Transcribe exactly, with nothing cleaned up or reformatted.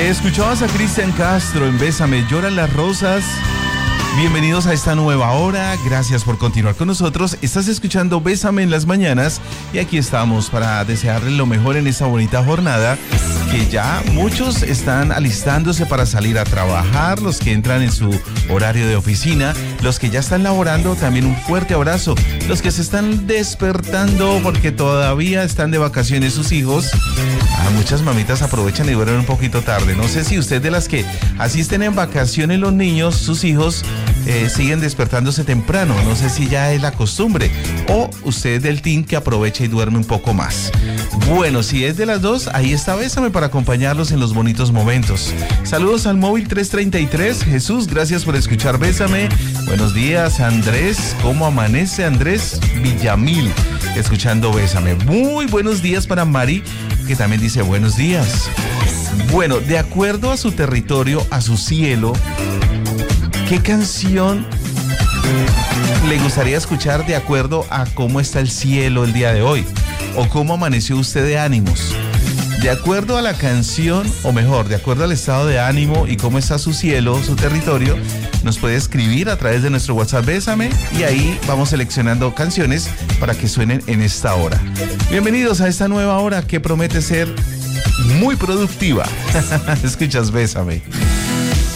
Escuchabas a Cristian Castro en Bésame, lloran las rosas. Bienvenidos a esta nueva hora, gracias por continuar con nosotros. Estás escuchando Bésame en las mañanas y aquí estamos para desearles lo mejor en esta bonita jornada, que ya muchos están alistándose para salir a trabajar, los que entran en su horario de oficina, los que ya están laborando, también un fuerte abrazo, los que se están despertando porque todavía están de vacaciones sus hijos. Ah, muchas mamitas aprovechan y duermen un poquito tarde. No sé si usted de las que asisten en vacaciones los niños, sus hijos, eh, siguen despertándose temprano. No sé si ya es la costumbre o usted es del team que aprovecha y duerme un poco más. Bueno, si es de las dos, ahí está Bésame para acompañarlos en los bonitos momentos. Saludos al móvil tres treinta y tres. Jesús, gracias por escuchar Bésame. Buenos días, Andrés. ¿Cómo amanece, Andrés Villamil? Escuchando Bésame. Muy buenos días para Mari, que también dice buenos días. Bueno, de acuerdo a su territorio, a su cielo, ¿qué canción le gustaría escuchar de acuerdo a cómo está el cielo el día de hoy? ¿O cómo amaneció usted de ánimos? De acuerdo a la canción, o mejor, de acuerdo al estado de ánimo y cómo está su cielo, su territorio, nos puede escribir a través de nuestro WhatsApp Bésame y ahí vamos seleccionando canciones para que suenen en esta hora. Bienvenidos a esta nueva hora que promete ser muy productiva. Escuchas Bésame.